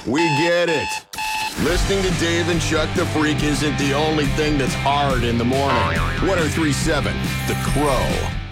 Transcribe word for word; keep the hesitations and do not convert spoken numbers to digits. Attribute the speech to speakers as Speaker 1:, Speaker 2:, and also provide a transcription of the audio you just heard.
Speaker 1: We get it. Listening to Dave and Chuck the Freak isn't the only thing that's hard in the morning. one oh three point seven The Crow.